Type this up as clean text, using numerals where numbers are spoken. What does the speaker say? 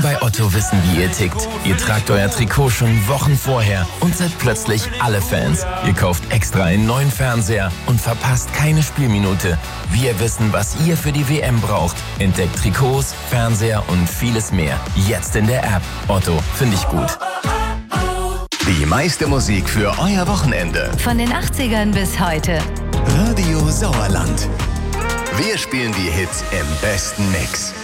bei Otto wissen, wie ihr tickt. Ihr tragt euer Trikot schon Wochen vorher und seid plötzlich alle Fans. Ihr kauft extra einen neuen Fernseher und verpasst keine Spielminute. Wir wissen, was ihr für die WM braucht. Entdeckt Trikots, Fernseher und vieles mehr. Jetzt in der App. Otto, finde ich gut. Die meiste Musik für euer Wochenende. Von den 80ern bis heute. Radio Sauerland. Wir spielen die Hits im besten Mix.